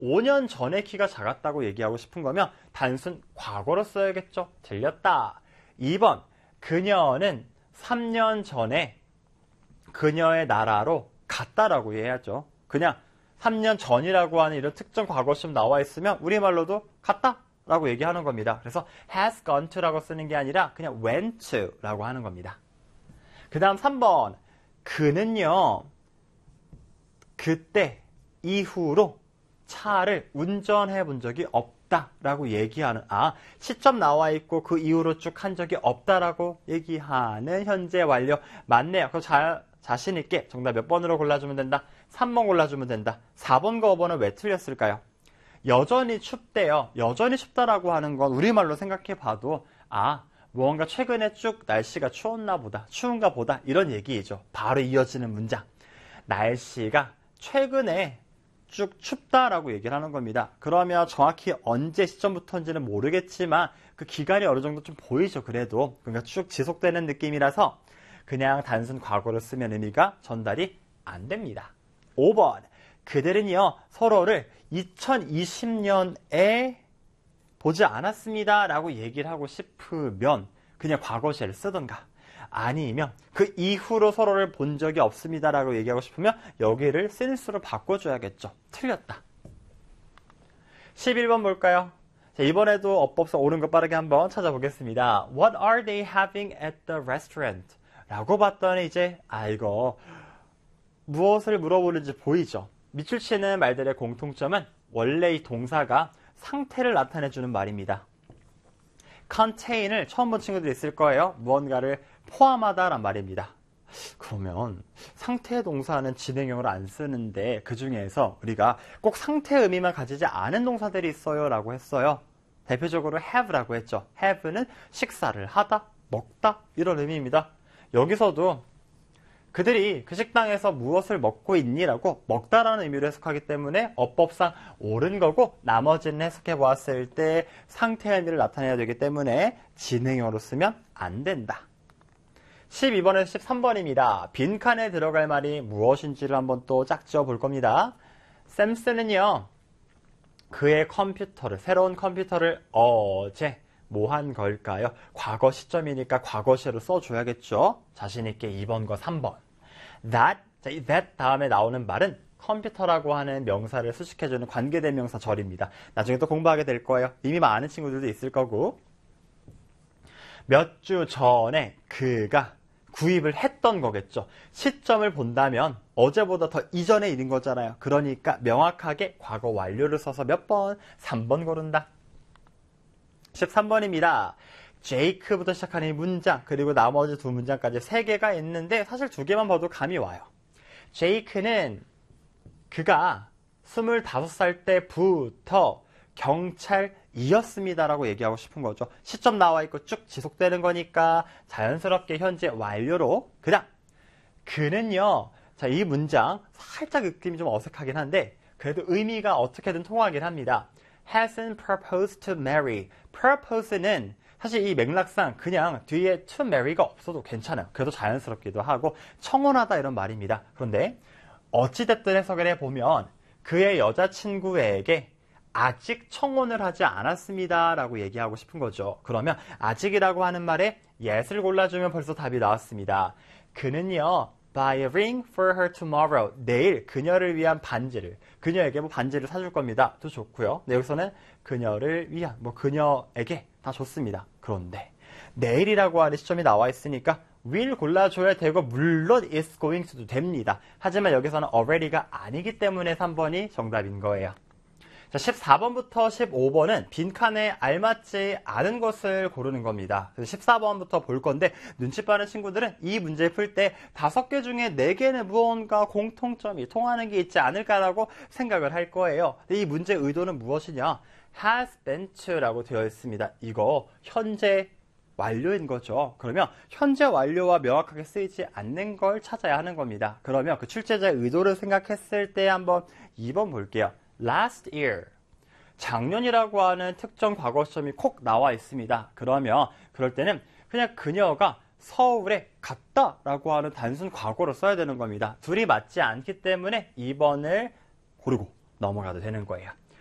5년 전에 키가 작았다고 얘기하고 싶은 거면 단순 과거로 써야겠죠. 틀렸다. 2번, 그녀는 3년 전에 그녀의 나라로 갔다라고 해야죠. 그냥 3년 전이라고 하는 이런 특정 과거 시험 나와 있으면 우리말로도 갔다라고 얘기하는 겁니다. 그래서 has gone to라고 쓰는 게 아니라 그냥 went to라고 하는 겁니다. 그 다음 3번, 그는요 그때 이후로 차를 운전해 본 적이 없다라고 얘기하는, 시점 나와 있고 그 이후로 쭉 한 적이 없다라고 얘기하는 현재 완료. 맞네요. 그럼 자신 있게 정답 몇 번으로 골라주면 된다? 3번 골라주면 된다. 4번과 5번은 왜 틀렸을까요? 여전히 춥대요. 여전히 춥다라고 하는 건 우리말로 생각해 봐도 무언가 최근에 쭉 날씨가 추웠나 보다, 추운가 보다 이런 얘기이죠. 바로 이어지는 문장. 날씨가 최근에 쭉 춥다라고 얘기를 하는 겁니다. 그러면 정확히 언제 시점부터인지는 모르겠지만 그 기간이 어느 정도 좀 보이죠. 그래도 그러니까 쭉 지속되는 느낌이라서 그냥 단순 과거를 쓰면 의미가 전달이 안 됩니다. 5번, 그들은요 서로를 2020년에 보지 않았습니다 라고 얘기를 하고 싶으면 그냥 과거 시를 쓰던가, 아니면 그 이후로 서로를 본 적이 없습니다 라고 얘기하고 싶으면 여기를 since로 바꿔줘야겠죠. 틀렸다. 11번 볼까요? 자, 이번에도 어법상 옳은 거 빠르게 한번 찾아보겠습니다. What are they having at the restaurant? 라고 봤더니 이제 이거 무엇을 물어보는지 보이죠. 밑줄 치는 말들의 공통점은 원래 이 동사가 상태를 나타내주는 말입니다. contain을 처음 본 친구들이 있을 거예요. 무언가를 포함하다란 말입니다. 그러면 상태 동사는 진행형으로 안 쓰는데 그 중에서 우리가 꼭 상태 의미만 가지지 않은 동사들이 있어요 라고 했어요. 대표적으로 have라고 했죠. have는 식사를 하다, 먹다 이런 의미입니다. 여기서도 그들이 그 식당에서 무엇을 먹고 있니? 라고 먹다라는 의미로 해석하기 때문에 어법상 옳은 거고, 나머지는 해석해 보았을 때 상태의 의미를 나타내야 되기 때문에 진행형으로 쓰면 안 된다. 12번에서 13번입니다. 빈칸에 들어갈 말이 무엇인지를 한번 또 짝지어 볼 겁니다. 샘슨은요 그의 컴퓨터를, 새로운 컴퓨터를 어제 뭐 한 걸까요? 과거 시점이니까 과거시로 써줘야겠죠. 자신있게 2번과 3번. that 다음에 나오는 말은 컴퓨터라고 하는 명사를 수식해주는 관계대명사 절입니다. 나중에 또 공부하게 될 거예요. 이미 아는 친구들도 있을 거고. 몇 주 전에 그가 구입을 했던 거겠죠. 시점을 본다면 어제보다 더 이전의 일인 거잖아요. 그러니까 명확하게 과거 완료를 써서 몇 번? 3번 고른다. 13번입니다. 제이크부터 시작하는 이 문장, 그리고 나머지 두 문장까지 3개가 있는데 사실 2개만 봐도 감이 와요. 제이크는 그가 25살 때부터 경찰이었습니다라고 얘기하고 싶은 거죠. 시점 나와 있고 쭉 지속되는 거니까 자연스럽게 현재 완료로. 그다음 그는요, 자, 이 문장 살짝 느낌이 좀 어색하긴 한데 그래도 의미가 어떻게든 통하긴 합니다. hasn't proposed to marry. propose는 사실 이 맥락상 그냥 뒤에 to marry가 없어도 괜찮아요. 그래도 자연스럽기도 하고 청혼하다 이런 말입니다. 그런데 어찌됐든 해석을 해보면 그의 여자친구에게 아직 청혼을 하지 않았습니다 라고 얘기하고 싶은 거죠. 그러면 아직이라고 하는 말에 yes를 골라주면 벌써 답이 나왔습니다. 그는요 buy a ring for her tomorrow. 내일 그녀를 위한 반지를, 그녀에게 반지를 사줄 겁니다. 또 좋고요. 네, 여기서는 그녀를 위한, 그녀에게 다 좋습니다. 그런데 내일이라고 하는 시점이 나와 있으니까 will 골라줘야 되고 물론 is going to도 됩니다. 하지만 여기서는 already가 아니기 때문에 3번이 정답인 거예요. 자, 14번부터 15번은 빈칸에 알맞지 않은 것을 고르는 겁니다. 그래서 14번부터 볼 건데 눈치 빠른 친구들은 이 문제 풀 때 5개 중에 4개는 무언가 공통점이 통하는 게 있지 않을까라고 생각을 할 거예요. 이 문제의 의도는 무엇이냐? has been to라고 되어 있습니다. 이거 현재 완료인 거죠. 그러면 현재 완료와 명확하게 쓰이지 않는 걸 찾아야 하는 겁니다. 그러면 그 출제자의 의도를 생각했을 때 한번 2번 볼게요. last year. 작년이라고 하는 특정 과거 시점이 콕 나와 있습니다. 그러면 그럴 때는 그냥 그녀가 서울에 갔다라고 하는 단순 과거로 써야 되는 겁니다. 둘이 맞지 않기 때문에 2번을 고르고 넘어가도 되는 거예요.